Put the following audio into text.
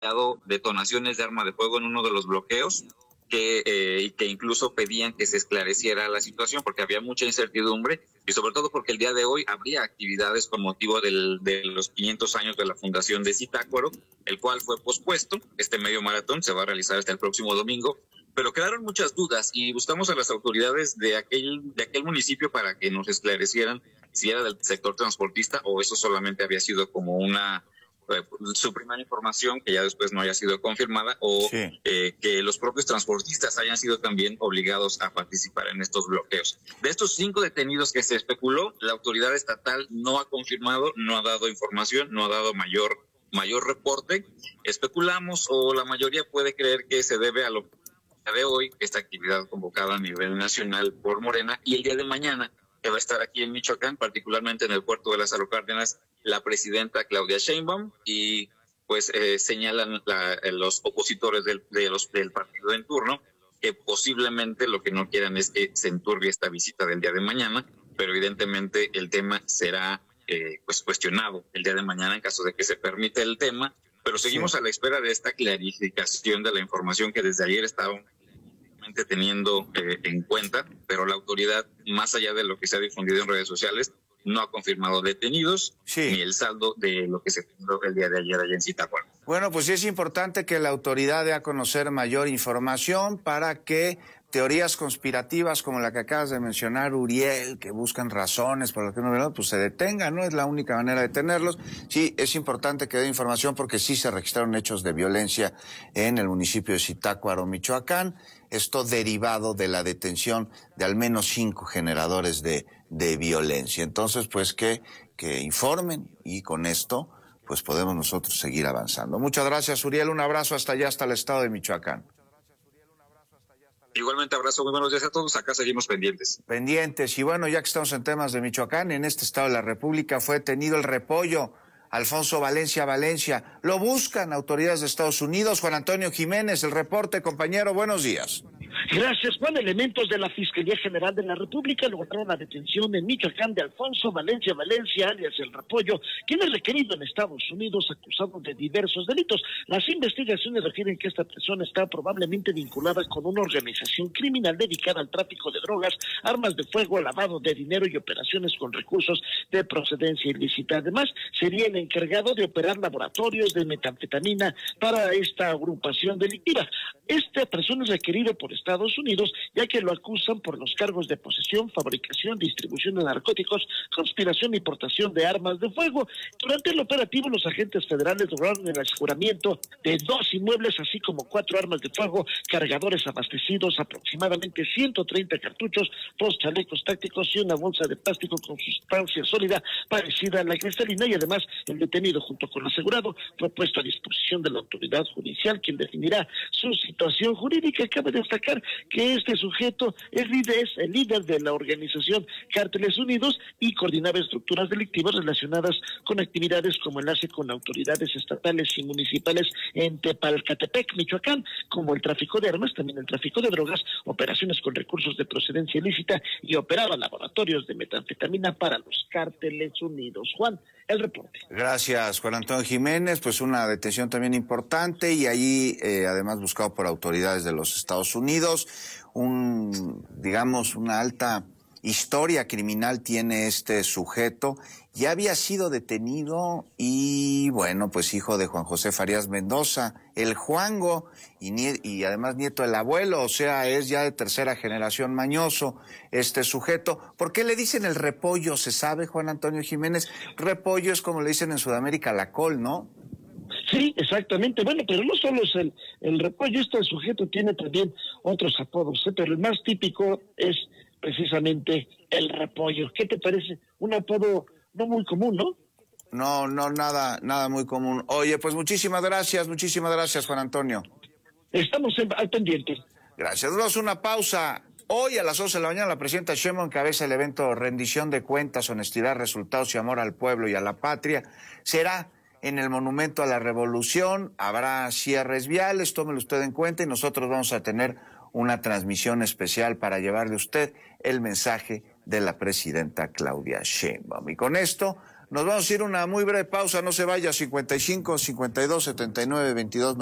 detonaciones de arma de fuego en uno de los bloqueos que incluso pedían que se esclareciera la situación porque había mucha incertidumbre y sobre todo porque el día de hoy habría actividades con motivo de los 500 años de la fundación de Zitácuaro, el cual fue pospuesto. Este medio maratón se va a realizar hasta el próximo domingo, pero quedaron muchas dudas y buscamos a las autoridades de aquel municipio para que nos esclarecieran si era del sector transportista o eso solamente había sido como su primera información que ya después no haya sido confirmada o sí, que los propios transportistas hayan sido también obligados a participar en estos bloqueos. De estos 5 detenidos que se especuló, la autoridad estatal no ha confirmado, no ha dado información, no ha dado mayor reporte. Especulamos o la mayoría puede creer que se debe a lo de hoy, esta actividad convocada a nivel nacional por Morena, y el día de mañana que va a estar aquí en Michoacán, particularmente en el puerto de Lázaro Cárdenas, la presidenta Claudia Sheinbaum, y pues señalan los opositores del partido en turno que posiblemente lo que no quieran es que se enturbie esta visita del día de mañana, pero evidentemente el tema será pues cuestionado el día de mañana en caso de que se permita el tema, pero seguimos a la espera de esta clarificación de la información que desde ayer estaban teniendo en cuenta, pero la autoridad, más allá de lo que se ha difundido en redes sociales, no ha confirmado detenidos ni el saldo de lo que se dio el día de ayer allá en Zitácuaro. Bueno, pues sí es importante que la autoridad dé a conocer mayor información para que teorías conspirativas como la que acabas de mencionar, Uriel, que buscan razones por lo que no, pues se detengan, ¿no? Es la única manera de detenerlos. Sí, es importante que dé información porque sí se registraron hechos de violencia en el municipio de Zitácuaro, Michoacán. Esto derivado de la detención de al menos 5 generadores de violencia. Entonces, pues que informen y con esto pues podemos nosotros seguir avanzando. Muchas gracias, Uriel. Un abrazo hasta allá, hasta el estado de Michoacán. Igualmente abrazo, muy buenos días a todos, acá seguimos pendientes. Y bueno, ya que estamos en temas de Michoacán, en este estado de la República fue detenido el repollo Alfonso Valencia. Lo buscan autoridades de Estados Unidos. Juan Antonio Jiménez, el reporte, compañero, buenos días. Gracias, Juan. Elementos de la Fiscalía General de la República lograron la detención en Michoacán de Alfonso Valencia, alias El Repollo, quien es requerido en Estados Unidos acusado de diversos delitos. Las investigaciones refieren que esta persona está probablemente vinculada con una organización criminal dedicada al tráfico de drogas, armas de fuego, lavado de dinero y operaciones con recursos de procedencia ilícita. Además, sería el encargado de operar laboratorios de metanfetamina para esta agrupación delictiva. Esta persona es requerido por Estados Unidos, ya que lo acusan por los cargos de posesión, fabricación, distribución de narcóticos, conspiración y portación de armas de fuego. Durante el operativo, los agentes federales lograron el aseguramiento de 2 inmuebles, así como 4 armas de fuego, cargadores abastecidos, aproximadamente 130 cartuchos, 2 chalecos tácticos y una bolsa de plástico con sustancia sólida parecida a la cristalina, y además el detenido junto con el asegurado fue puesto a disposición de la autoridad judicial, quien definirá su situación jurídica. Cabe destacar que este sujeto es el líder de la organización Cárteles Unidos y coordinaba estructuras delictivas relacionadas con actividades como enlace con autoridades estatales y municipales en Tepalcatepec, Michoacán, como el tráfico de armas, también el tráfico de drogas, operaciones con recursos de procedencia ilícita, y operaba laboratorios de metanfetamina para los Cárteles Unidos. Juan, el reporte. Gracias, Juan Antonio Jiménez. Pues una detención también importante y ahí además buscado por autoridades de los Estados Unidos. Una alta historia criminal tiene este sujeto. Ya había sido detenido y bueno, pues hijo de Juan José Farías Mendoza, el Juango, y además nieto del abuelo, o sea, es ya de tercera generación mañoso este sujeto. ¿Por qué le dicen el repollo? ¿Se sabe, Juan Antonio Jiménez? Repollo es como le dicen en Sudamérica la col, ¿no? Sí, exactamente. Bueno, pero no solo es el repollo, este sujeto tiene también otros apodos, pero el más típico es precisamente el repollo. ¿Qué te parece? Un apodo no muy común, ¿no? No, nada muy común. Oye, pues muchísimas gracias, Juan Antonio. Estamos al pendiente. Gracias. Damos una pausa. Hoy a las 11 de la mañana la presidenta Sheinbaum encabeza el evento Rendición de Cuentas, Honestidad, Resultados y Amor al Pueblo y a la Patria. Será en el Monumento a la Revolución, habrá cierres viales, tómelo usted en cuenta, y nosotros vamos a tener una transmisión especial para llevarle a usted el mensaje de la presidenta Claudia Sheinbaum. Y con esto Nos vamos a ir a una muy breve pausa, no se vaya, 55 52 79 22